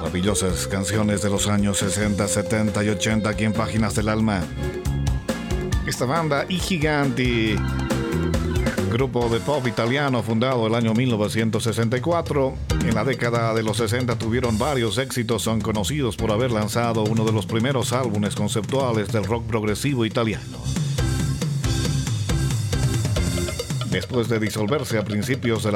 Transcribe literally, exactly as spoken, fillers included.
Maravillosas canciones de los años sesenta, setenta y ochenta aquí en Páginas del Alma. Esta banda, I Giganti, grupo de pop italiano fundado el año mil novecientos sesenta y cuatro. En la década de los sesenta tuvieron varios éxitos. Son conocidos por haber lanzado uno de los primeros álbumes conceptuales del rock progresivo italiano. Después de disolverse a principios de la